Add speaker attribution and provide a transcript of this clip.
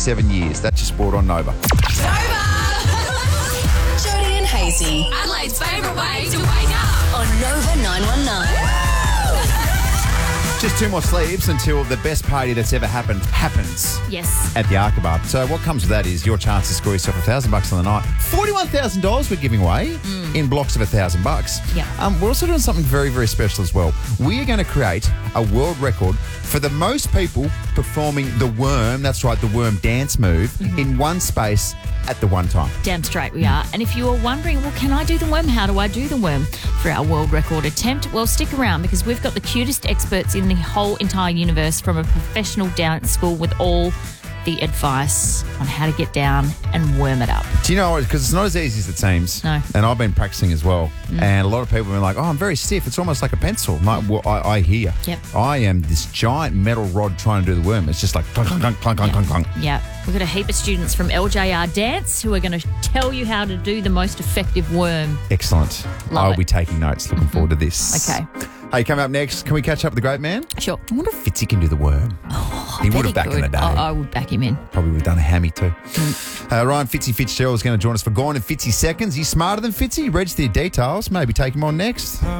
Speaker 1: 27 years. That's your sport on Nova.
Speaker 2: Jody and Hazy
Speaker 3: Adelaide's favourite way to wake up.
Speaker 2: on Nova 919.
Speaker 1: Just 2 more sleeps until the best party that's ever happened happens
Speaker 4: Yes.
Speaker 1: at the Arkabah. So what comes with that is your chance to score yourself $1,000 on the night. $41,000 we're giving away in blocks of $1,000.
Speaker 4: Yeah.
Speaker 1: We're also doing something very, very special as well. We are going to create a world record for the most people performing the worm, that's right, the worm dance move, in one space at the one time.
Speaker 4: Damn straight we are. And if you are wondering, well, can I do the worm? How do I do the worm for our world record attempt? Well, stick around because we've got the cutest experts in the whole entire universe from a professional dance school with all the advice on how to get down and worm it up.
Speaker 1: Do you know what? Because it's not as easy as it seems.
Speaker 4: No.
Speaker 1: And I've been practicing as well. And a lot of people have been like, oh, I'm very stiff. It's almost like a pencil. I'm like, well, I hear.
Speaker 4: Yep.
Speaker 1: I am this giant metal rod trying to do the worm. It's just like clunk, clunk, clunk, clunk, clunk, clunk, clunk.
Speaker 4: Yeah. We've got a heap of students from LJR Dance who are going to tell you how to do the most effective worm.
Speaker 1: Excellent.
Speaker 4: Love
Speaker 1: I'll
Speaker 4: it.
Speaker 1: be taking notes. Looking forward to this.
Speaker 4: Okay.
Speaker 1: Hey, coming up next, can we catch up with the great man?
Speaker 4: Sure.
Speaker 1: I wonder if Fitzy can do the worm. He would have back in the day.
Speaker 4: I would back him in.
Speaker 1: Probably would have done a hammy too. Ryan Fitzy Fitzgerald is going to join us for Gone in Fitzy Seconds. He's smarter than Fitzy. Register your details. Maybe take him on next.